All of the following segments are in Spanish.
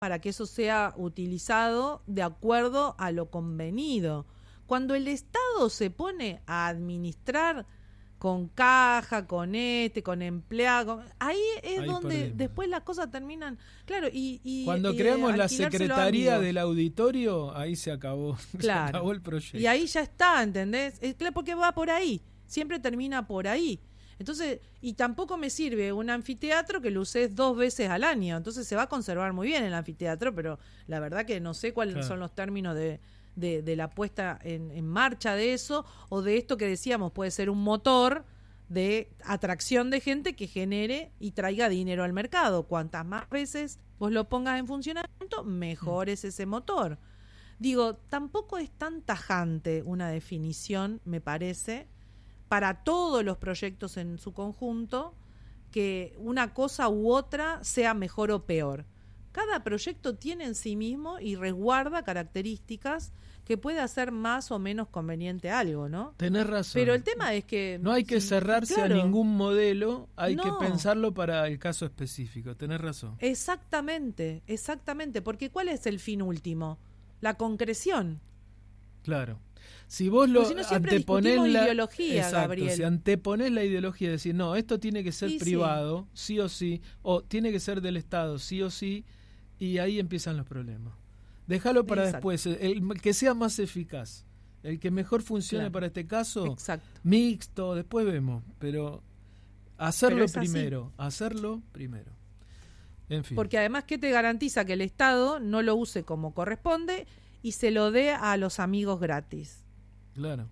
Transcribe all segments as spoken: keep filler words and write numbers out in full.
para que eso sea utilizado de acuerdo a lo convenido. Cuando el Estado se pone a administrar con caja, con este, con empleado, con... ahí es ahí donde perdimos. Después las cosas terminan, claro, y, y cuando y, creamos la secretaría del auditorio, ahí se acabó, claro. se acabó el proyecto. Y ahí ya está, ¿entendés? Es claro, porque va por ahí, siempre termina por ahí. Entonces, y tampoco me sirve un anfiteatro que lo uses dos veces al año, entonces se va a conservar muy bien el anfiteatro, pero la verdad que no sé cuáles claro. son los términos de De, de la puesta en, en marcha de eso, o de esto que decíamos, puede ser un motor de atracción de gente que genere y traiga dinero al mercado. Cuantas más veces vos lo pongas en funcionamiento, mejor es ese motor. Digo, tampoco es tan tajante una definición, me parece, para todos los proyectos en su conjunto, que una cosa u otra sea mejor o peor. Cada proyecto tiene en sí mismo y resguarda características que puede hacer más o menos conveniente algo, ¿no? Tenés razón. Pero el tema es que... No hay que sí, cerrarse claro. a ningún modelo, hay no. que pensarlo para el caso específico, tenés razón. Exactamente, exactamente, porque ¿cuál es el fin último? La concreción. Claro. Si vos lo si no, anteponés la ideología, exacto, Gabriel. Si anteponés la ideología de decir, no, esto tiene que ser sí, privado, sí. sí o sí, o tiene que ser del Estado, sí o sí, y ahí empiezan los problemas. Déjalo para exacto. después, el, el que sea más eficaz, el que mejor funcione claro. para este caso, exacto. mixto, después vemos, pero hacerlo pero primero, hacerlo primero. En fin. Porque además, ¿qué te garantiza que el Estado no lo use como corresponde y se lo dé a los amigos gratis? Claro.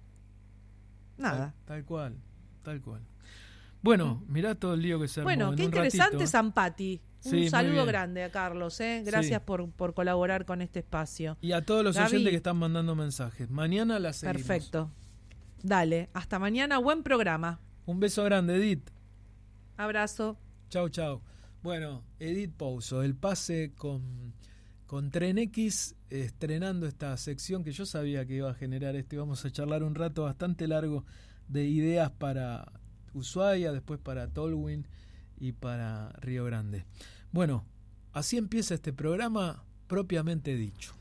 Nada. Tal, tal cual, tal cual. Bueno, mirá todo el lío que se armó. Bueno, en qué un interesante, ratito. Zampati. Un Sí, saludo grande a Carlos, ¿eh? Gracias sí. por, por colaborar con este espacio. Y a todos los Gaby, oyentes que están mandando mensajes. Mañana la seguimos. Perfecto. Dale, hasta mañana, buen programa. Un beso grande, Edith. Abrazo. Chau, chau. Bueno, Edith Pouso, el pase con, con Tren X, estrenando esta sección que yo sabía que iba a generar esto. Y vamos a charlar un rato bastante largo de ideas para Ushuaia, después para Tolwyn y para Río Grande. Bueno, así empieza este programa propiamente dicho.